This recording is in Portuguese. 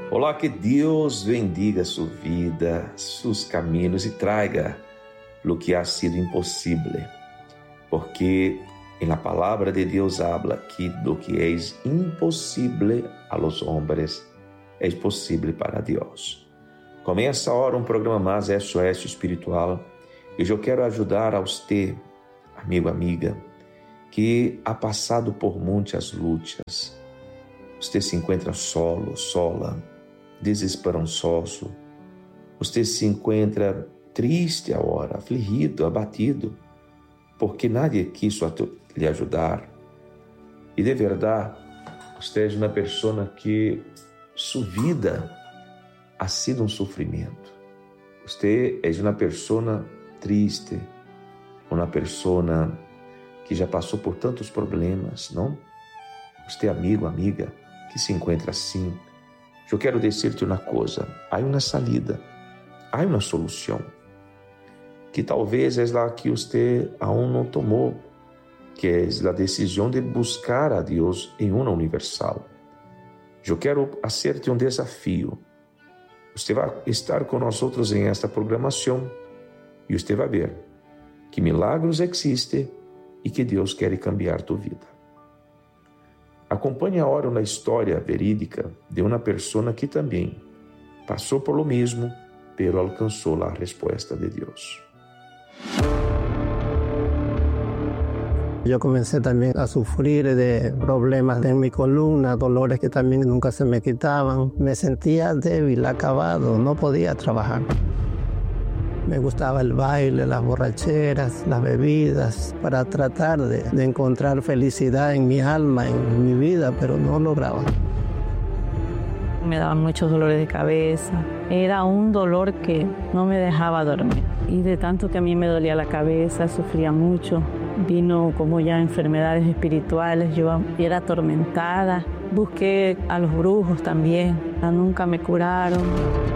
Olá, que Deus bendiga su vida, sus caminos y traiga lo que ha sido imposible. Porque en la palabra de Dios habla que lo que es imposible a los hombres es posible para Dios. Começa agora um programa mais SOS Espiritual e eu quero ajudar a você, amigo, amiga, que ha passado por muitas lutas. Você se encontra solo, sola, desesperançoso. Você se encontra triste agora, afligido, abatido, porque nadie quiso lhe ajudar. E de verdade, você é uma pessoa que sua vida ha sido um sofrimento. Você é uma pessoa triste, uma pessoa que já passou por tantos problemas, não? Você, amigo, amiga, que se encontra assim, eu quero dizer-te uma coisa: há uma saída, há uma solução, que talvez é a que você aún não tomou, que é a decisão de buscar a Deus em uma universal. Eu quero fazer-te um desafio. Você vai estar com nós outros em esta programação e você vai ver que milagros existem e que Deus quer cambiar tua vida. Acompanhe agora uma história verídica de uma pessoa que também passou por lo mesmo, pero alcançou a resposta de Deus. Yo comencé también a sufrir de problemas en mi columna, dolores que también nunca se me quitaban. Me sentía débil, acabado, no podía trabajar. Me gustaba el baile, las borracheras, las bebidas, para tratar de encontrar felicidad en mi alma, en mi vida, pero no lograba. Me daban muchos dolores de cabeza. Era un dolor que no me dejaba dormir. Y de tanto que a mí me dolía la cabeza, sufría mucho. Vino como ya enfermedades espirituales, yo era atormentada. Busqué a los brujos también, nunca me curaron.